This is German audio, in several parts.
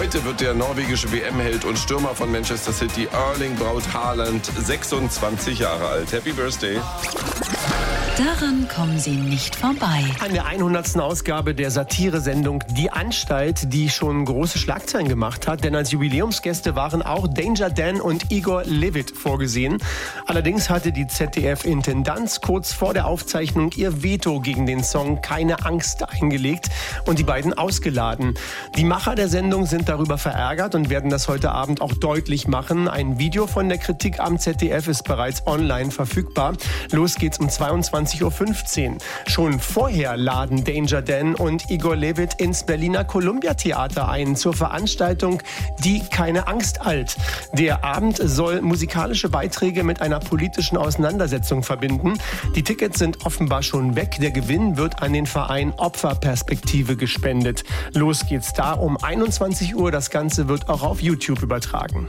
Heute wird der norwegische WM-Held und Stürmer von Manchester City, Erling Braut Haaland, 26 Jahre alt. Happy Birthday. Daran kommen Sie nicht vorbei. An der 100. Ausgabe der Satiresendung Die Anstalt, die schon große Schlagzeilen gemacht hat. Denn als Jubiläumsgäste waren auch Danger Dan und Igor Levit vorgesehen. Allerdings hatte die ZDF-Intendanz kurz vor der Aufzeichnung ihr Veto gegen den Song Keine Angst eingelegt und die beiden ausgeladen. Die Macher der Sendung sind darüber verärgert und werden das heute Abend auch deutlich machen. Ein Video von der Kritik am ZDF ist bereits online verfügbar. Los geht's um 22:15 Uhr. Schon vorher laden Danger Dan und Igor Levit ins Berliner Columbia-Theater ein zur Veranstaltung Die Keine Angst alt. Der Abend soll musikalische Beiträge mit einer politischen Auseinandersetzung verbinden. Die Tickets sind offenbar schon weg. Der Gewinn wird an den Verein Opferperspektive gespendet. Los geht's da um 21 Uhr. Das Ganze wird auch auf YouTube übertragen.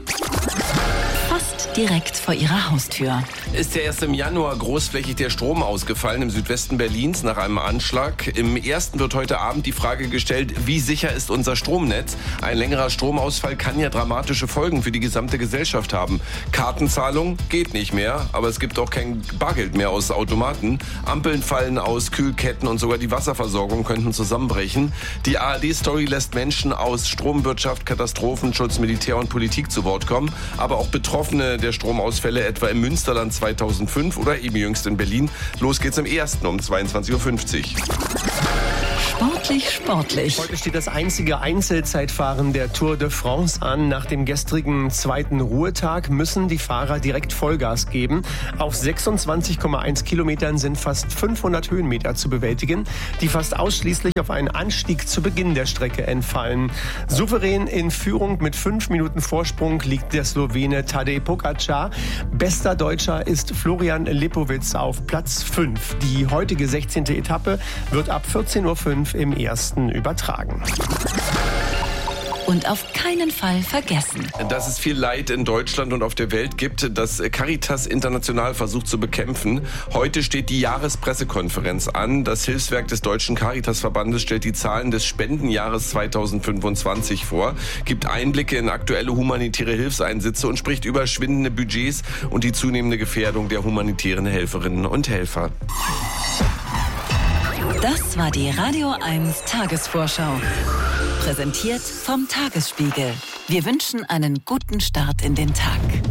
Fast direkt vor Ihrer Haustür. Ist ja erst im Januar großflächig der Strom ausgefallen im Südwesten Berlins nach einem Anschlag. Im ersten wird heute Abend die Frage gestellt, wie sicher ist unser Stromnetz? Ein längerer Stromausfall kann ja dramatische Folgen für die gesamte Gesellschaft haben. Kartenzahlung geht nicht mehr, aber es gibt auch kein Bargeld mehr aus Automaten. Ampeln fallen aus, Kühlketten und sogar die Wasserversorgung könnten zusammenbrechen. Die ARD-Story lässt Menschen aus Stromwirtschaft, Katastrophenschutz, Militär und Politik zu Wort kommen, aber auch Betroffene der Stromausfälle etwa im Münsterland 2005 oder eben jüngst in Berlin. Los geht's im ersten um 22:50 Uhr. Sportlich. Heute steht das einzige Einzelzeitfahren der Tour de France an. Nach dem gestrigen zweiten Ruhetag müssen die Fahrer direkt Vollgas geben. Auf 26,1 Kilometern sind fast 500 Höhenmeter zu bewältigen, die fast ausschließlich auf einen Anstieg zu Beginn der Strecke entfallen. Souverän in Führung mit 5 Minuten Vorsprung liegt der Slowene Tadej Pogačar. Bester Deutscher ist Florian Lipowitz auf Platz 5. Die heutige 16. Etappe wird ab 14:05 Uhr im ersten übertragen. Und auf keinen Fall vergessen, dass es viel Leid in Deutschland und auf der Welt gibt, das Caritas International versucht zu bekämpfen. Heute steht die Jahrespressekonferenz an. Das Hilfswerk des Deutschen Caritas-Verbandes stellt die Zahlen des Spendenjahres 2025 vor, gibt Einblicke in aktuelle humanitäre Hilfseinsätze und spricht über schwindende Budgets und die zunehmende Gefährdung der humanitären Helferinnen und Helfer. das war die Radio 1 Tagesvorschau. Präsentiert vom Tagesspiegel. Wir wünschen einen guten Start in den Tag.